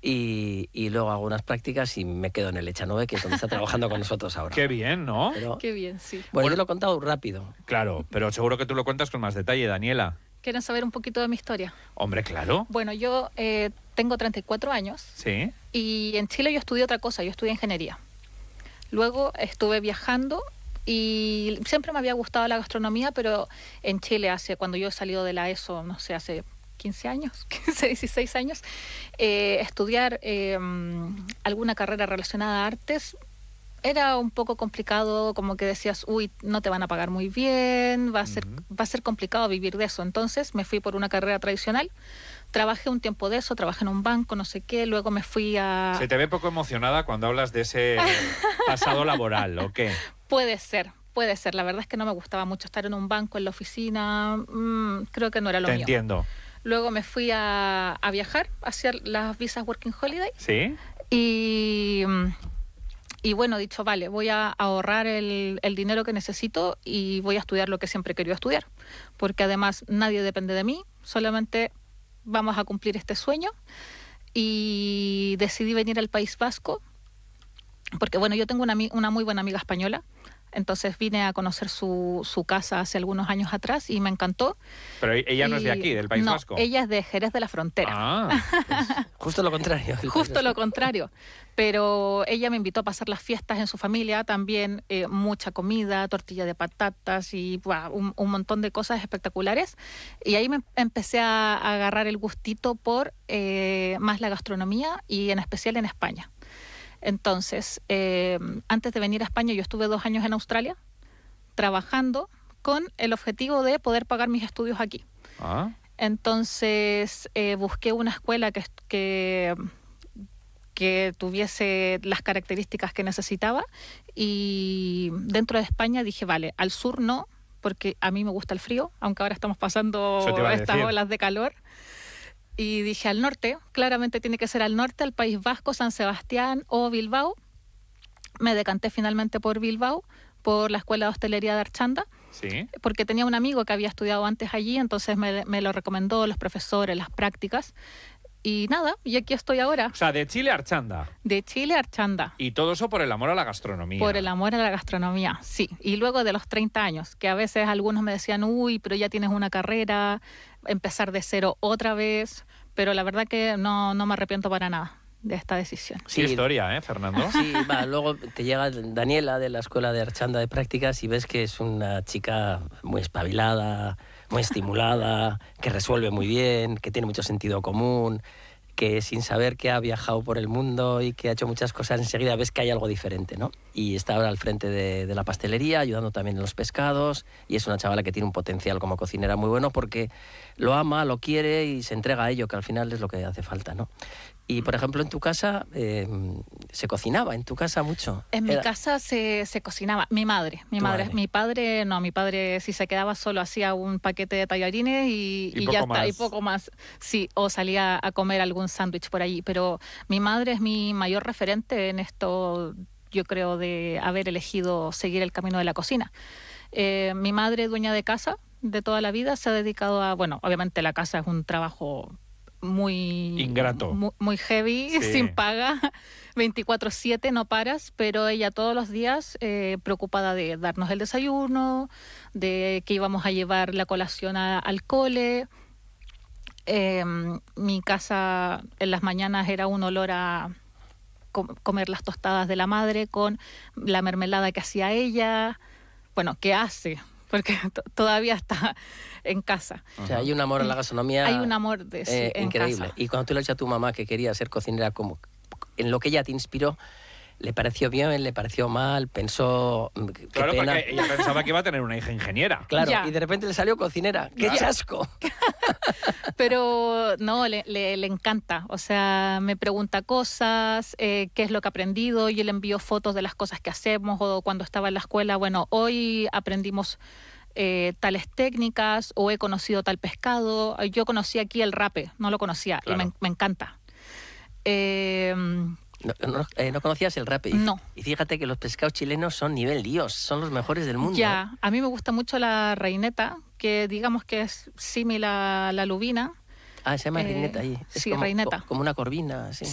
y luego hago unas prácticas y me quedo en el Echanove, que es donde está trabajando con nosotros ahora. Qué bien, ¿no? Pero, Qué bien, sí. bueno, yo lo he contado rápido. Claro, pero seguro que tú lo cuentas con más detalle, Daniela. ¿Quieren saber un poquito de mi historia? Hombre, claro. Bueno, yo tengo 34 años Sí. y en Chile yo estudié otra cosa, yo estudié ingeniería. Luego estuve viajando y siempre me había gustado la gastronomía, pero en Chile cuando yo he salido de la ESO, no sé, hace 15 años, 15, 16 años, estudiar alguna carrera relacionada a artes era un poco complicado, como que decías, uy, no te van a pagar muy bien, va a ser complicado vivir de eso. Entonces me fui por una carrera tradicional, trabajé un tiempo de eso, trabajé en un banco, no sé qué, luego me fui a... Se te ve poco emocionada cuando hablas de ese pasado laboral, ¿o qué? Puede ser. La verdad es que no me gustaba mucho estar en un banco, en la oficina, creo que no era lo mío. Te entiendo. Luego me fui a viajar, a hacer las visas Working Holiday. ¿Sí? Y bueno, he dicho, vale, voy a ahorrar el dinero que necesito y voy a estudiar lo que siempre he querido estudiar. Porque además nadie depende de mí, solamente vamos a cumplir este sueño. Y decidí venir al País Vasco, porque bueno, yo tengo una muy buena amiga española. Entonces vine a conocer su casa hace algunos años atrás y me encantó. Pero ella no es de aquí, del País Vasco. No, ella es de Jerez de la Frontera. Ah, Justo lo contrario. Justo lo contrario. Pero ella me invitó a pasar las fiestas en su familia, también mucha comida, tortilla de patatas y un montón de cosas espectaculares. Y ahí me empecé a agarrar el gustito por más la gastronomía y en especial en España. Entonces, antes de venir a España, yo estuve 2 años en Australia trabajando con el objetivo de poder pagar mis estudios aquí. Ah. Entonces, busqué una escuela que tuviese las características que necesitaba y dentro de España dije, vale, al sur no, porque a mí me gusta el frío, aunque ahora estamos pasando estas olas de calor. Y dije al norte, claramente tiene que ser al norte, al País Vasco, San Sebastián o Bilbao. Me decanté finalmente por Bilbao, por la Escuela de Hostelería de Archanda, ¿sí? Porque tenía un amigo que había estudiado antes allí, entonces me lo recomendó, los profesores, las prácticas. Y nada, y aquí estoy ahora. O sea, de Chile a Archanda. De Chile a Archanda. Y todo eso por el amor a la gastronomía. Por el amor a la gastronomía, sí. Y luego de los 30 años, que a veces algunos me decían, uy, pero ya tienes una carrera, empezar de cero otra vez. Pero la verdad que no me arrepiento para nada de esta decisión. Sí, historia, Fernando? Sí, luego te llega Daniela de la Escuela de Archanda de Prácticas y ves que es una chica muy espabilada, muy estimulada, que resuelve muy bien, que tiene mucho sentido común, que sin saber que ha viajado por el mundo y que ha hecho muchas cosas, enseguida ves que hay algo diferente, ¿no? Y está ahora al frente de la pastelería, ayudando también en los pescados, y es una chavala que tiene un potencial como cocinera muy bueno porque lo ama, lo quiere y se entrega a ello, que al final es lo que hace falta, ¿no? Y, por ejemplo, en tu casa se cocinaba, en tu casa mucho. En mi casa se cocinaba. Mi padre si se quedaba solo hacía un paquete de tallarines y ya está, y poco más. Sí, o salía a comer algún sándwich por allí. Pero mi madre es mi mayor referente en esto, yo creo, de haber elegido seguir el camino de la cocina. Mi madre, dueña de casa de toda la vida, se ha dedicado a, bueno, obviamente la casa es un trabajo muy ingrato, muy heavy, sí, sin paga, 24/7, no paras, pero ella todos los días preocupada de darnos el desayuno, de que íbamos a llevar la colación al cole. Mi casa en las mañanas era un olor a comer las tostadas de la madre con la mermelada que hacía ella, bueno, que hace, porque todavía está en casa. O sea, hay un amor en la gastronomía. Hay un amor increíble. En casa. Y cuando tú le has dicho a tu mamá que quería ser cocinera, como en lo que ella te inspiró, ¿le pareció bien, le pareció mal? Pensó, qué claro, pena. Porque ella pensaba que iba a tener una hija ingeniera. Claro, ya. Y de repente le salió cocinera. ¡Qué chasco! Pero no, le encanta. O sea, me pregunta cosas, qué es lo que ha aprendido. Yo le envío fotos de las cosas que hacemos o cuando estaba en la escuela. Bueno, hoy aprendimos tales técnicas o he conocido tal pescado. Yo conocí aquí el rape, no lo conocía, claro. Y me encanta. No conocías el rape. No. Y fíjate que los pescados chilenos son nivel Dios, son los mejores del mundo. Ya, a mí me gusta mucho la reineta, que digamos que es similar a la lubina. Ah, se llama reineta ahí. Es sí, como, reineta. Como una corvina, sí.